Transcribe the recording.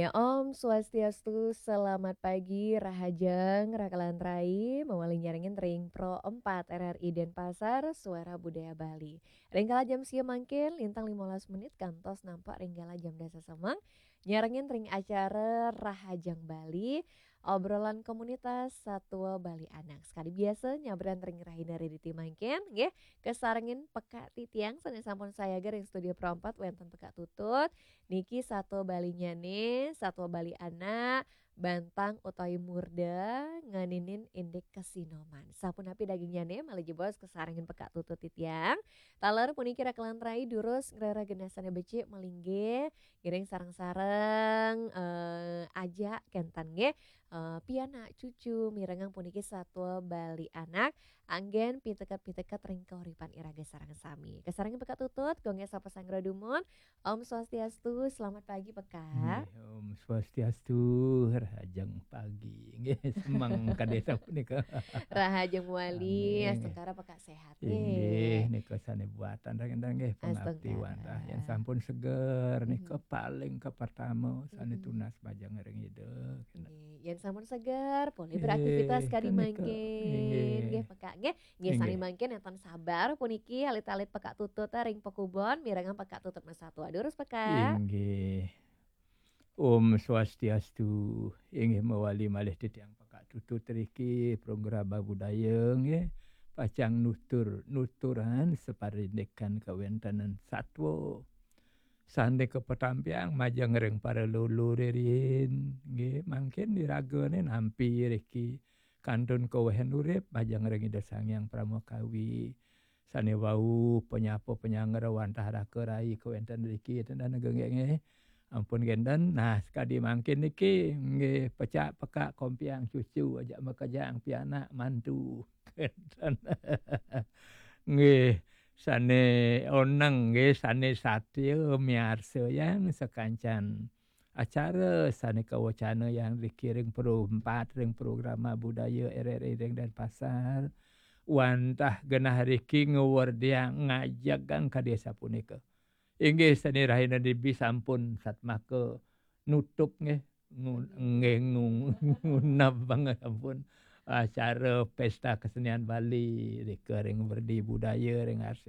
Om Swastiastu, selamat pagi, Rahajeng, Rakalantrai, mawali nyaringin ring Pro 4 RRI Denpasar, Suara Budaya Bali. Ringgala jam sieu mangkin, lintang 15 menit, kantos nampak ringgala jam dasa semang, nyaringin ring acara Rahajeng Bali, obrolan komunitas Satwa Bali Anak. Sekali biasa nyabran ring rahindari di timangkin, nggih, kesarengin peka titiang, sanes sampun saya ring studio Pro 4, wenten peka tutut, Niki Satwa Bali nyane, Satwa Bali anak, bantang utawi murda, nganinin indik kesinoman. Sapunapi daging nyane, malah bos kesarangin peka tutut titiang. Taler puniki rakelantrai durus ngrera genasane becik melingge, giring sarang-sarang aja kentan nge. Piana cucu mirengang puniki Satwa Bali anak, anggen pitekat-pitekat ring kauripan iraga sarang sami. Kesarangin peka tutut, gongnya sapa sangra dumon. Om Swastiastu, selamat pagi Peka. Nggih, Om Swastiastu, rahajeng pagi. Nggih, semang kadesa punika. Rahajeng Wali, Nggih, astengkara Peka sehat inggih nggih. nika sanebuatan rakendan nggih pangabdi Astengkara. wantah yen sampun seger nika Mhm. paling kapertama Mhm. sanetunas bajang ring hideuk. Nggih, yen sampun seger, boleh beraktivitas Nggih, kadi kenika mangkin. Nggih inggih, Peka nggih. Nggih sani inggih. mangkin enten sabar puniki alit-alit Peka tutut ring pekubon mirengang Peka tutut Satwa. Durus Peka. Inggih. Om Swastiastu, inggih mewali malih titiang pekak tutut riki program budaya nggih. Pacang nuturan separindekan kawentanan satwa. Sande kepetampiang majang ring para lulu ririn nggih mangkin diragane nampi riki kantun kawehen urip majang ring Ida Sangyang Pramukawi. Sane wau penyapo penyanger wantah rakerai kawenten riki tenan nggih. Ampun genden, nah sekadi mangkin niki nggih pecak pekak kompiang cucu ajak mekejang pianak mantu. Genten. Nggih, sane oneng nggih sane satya miarsa yang sekancan acara sane kawacana yang dikiring Pro 4 ring program budaya RRI ring Denpasar. Wantah genah riki ngewerdiang ngajak kang ka desa punika. Inggih seni rahina dibi sampun satmake nutup nggih nggih ngunap banget ampun acara pesta kesenian Bali ring berdi budaya ring